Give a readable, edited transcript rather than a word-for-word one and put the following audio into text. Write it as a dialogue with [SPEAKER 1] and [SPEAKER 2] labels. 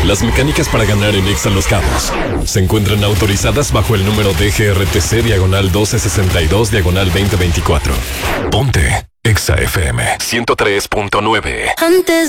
[SPEAKER 1] Las mecánicas para ganar en Exa Los Cabos se encuentran autorizadas bajo el número DGRTC/1262/2024. Ponte Exa FM 103.9.
[SPEAKER 2] Antes